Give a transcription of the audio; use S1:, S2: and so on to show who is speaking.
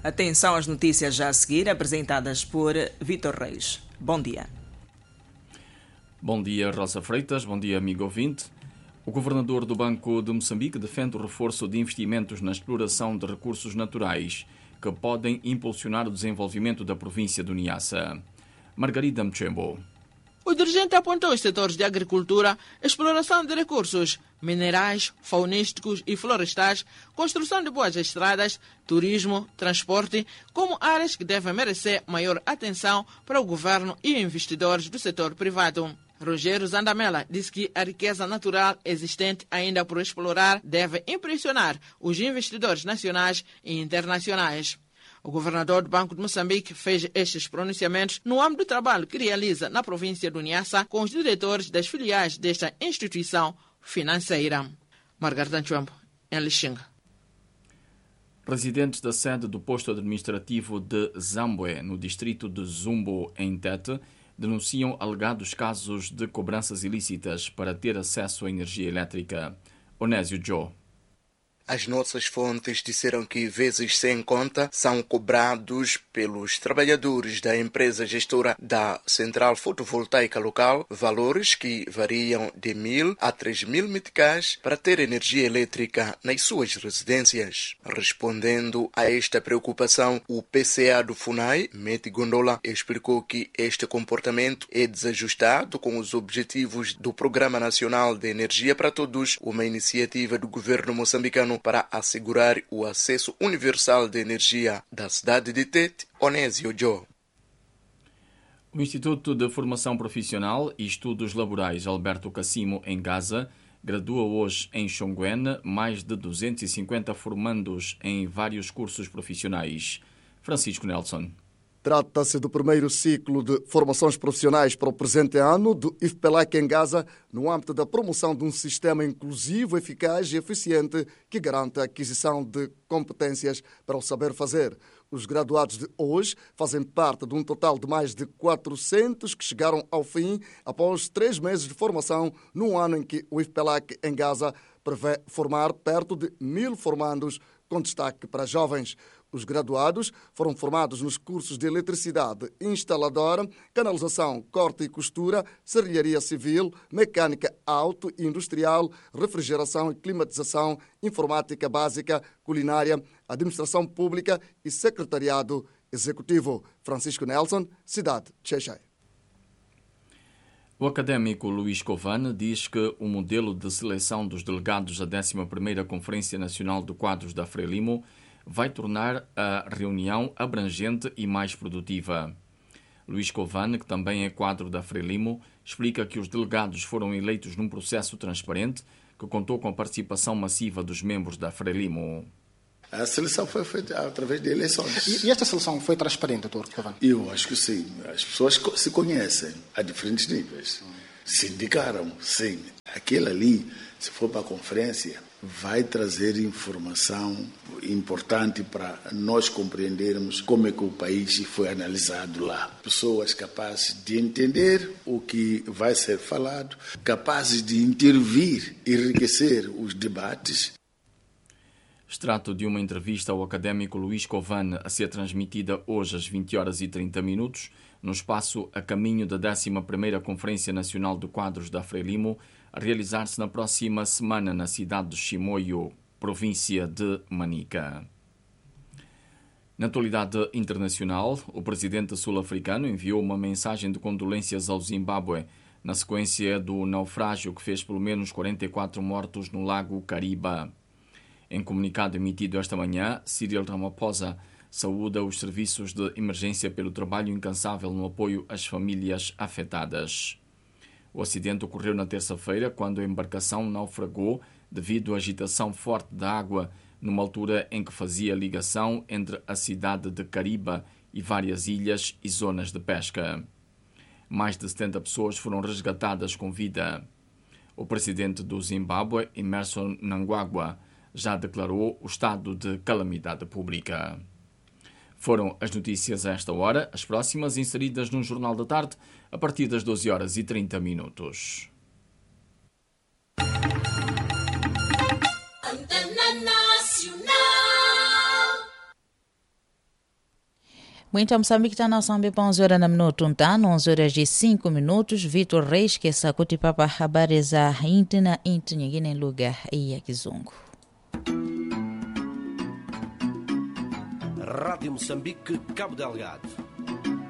S1: Atenção às notícias já a seguir, apresentadas por Vítor Reis. Bom dia.
S2: Bom dia, Rosa Freitas. Bom dia, amigo ouvinte. O governador do Banco de Moçambique defende o reforço de investimentos na exploração de recursos naturais que podem impulsionar o desenvolvimento da província do Niassa. Margarida Mchembo.
S3: O dirigente apontou os setores de agricultura, exploração de recursos minerais, faunísticos e florestais, construção de boas estradas, turismo, transporte, como áreas que devem merecer maior atenção para o governo e investidores do setor privado. Rogério Zandamela disse que a riqueza natural existente ainda por explorar deve impressionar os investidores nacionais e internacionais. O governador do Banco de Moçambique fez estes pronunciamentos no âmbito do trabalho que realiza na província do Niassa com os diretores das filiais desta instituição financeira. Margarida Nchembo, em Lixinga.
S2: Residentes da sede do posto administrativo de Zambue, no distrito de Zumbo, em Tete, denunciam alegados casos de cobranças ilícitas para ter acesso à energia elétrica. Onésio Joe.
S4: As nossas fontes disseram que, vezes sem conta, são cobrados pelos trabalhadores da empresa gestora da central fotovoltaica local valores que variam de 1.000 a 3.000 meticais para ter energia elétrica nas suas residências. Respondendo a esta preocupação, o PCA do FUNAI, Meti Gondola, explicou que este comportamento é desajustado com os objetivos do Programa Nacional de Energia para Todos, uma iniciativa do governo moçambicano para assegurar o acesso universal de energia da cidade de Tete. Onésio Joe.
S2: O Instituto de Formação Profissional e Estudos Laborais Alberto Cassimo, em Gaza, gradua hoje em Xonguene mais de 250 formandos em vários cursos profissionais. Francisco Nelson.
S5: Trata-se do primeiro ciclo de formações profissionais para o presente ano do IFPELAC em Gaza, no âmbito da promoção de um sistema inclusivo, eficaz e eficiente que garante a aquisição de competências para o saber fazer. Os graduados de hoje fazem parte de um total de mais de 400 que chegaram ao fim após 3 meses de formação, num ano em que o IFPELAC em Gaza prevê formar perto de 1.000 formandos, com destaque para jovens. Os graduados foram formados nos cursos de eletricidade, instaladora, canalização, corte e costura, serrilharia civil, mecânica auto e industrial, refrigeração e climatização, informática básica, culinária, administração pública e secretariado executivo. Francisco Nelson, cidade de Xai-Xai.
S2: O académico Luís Covane diz que o modelo de seleção dos delegados da 11ª Conferência Nacional de Quadros da Frelimo vai tornar a reunião abrangente e mais produtiva. Luís Covane, que também é quadro da Frelimo, explica que os delegados foram eleitos num processo transparente que contou com a participação massiva dos membros da Frelimo.
S6: A seleção foi feita através de eleições.
S7: E esta seleção foi transparente, doutor Covane?
S6: Eu acho que sim. As pessoas se conhecem a diferentes níveis. Se indicaram, sim. Aquele ali, se for para a conferência, vai trazer informação importante para nós compreendermos como é que o país foi analisado lá. Pessoas capazes de entender o que vai ser falado, capazes de intervir e enriquecer os debates.
S2: Extrato de uma entrevista ao académico Luís Covane a ser transmitida hoje às 20h30, no espaço a caminho da 11ª Conferência Nacional de Quadros da Frelimo, a realizar-se na próxima semana na cidade de Chimoio, província de Manica. Na atualidade internacional, o presidente sul-africano enviou uma mensagem de condolências ao Zimbábue na sequência do naufrágio que fez pelo menos 44 mortos no lago Kariba. Em comunicado emitido esta manhã, Cyril Ramaphosa saúda os serviços de emergência pelo trabalho incansável no apoio às famílias afetadas. O acidente ocorreu na terça-feira, quando a embarcação naufragou devido à agitação forte da água, numa altura em que fazia ligação entre a cidade de Kariba e várias ilhas e zonas de pesca. Mais de 70 pessoas foram resgatadas com vida. O presidente do Zimbábue, Emmerson Mnangagwa, já declarou o estado de calamidade pública. Foram as notícias a esta hora, as próximas inseridas no Jornal da Tarde, a partir das 12h30.
S8: Muito Moçambique está na Moçambique para 11 horas na minuto 11 horas e 5 minutos. Vitor Reis que essa kutipapa habari za inti na inti nyingine lugha ya Kizungu.
S9: Rádio Moçambique, Cabo Delgado.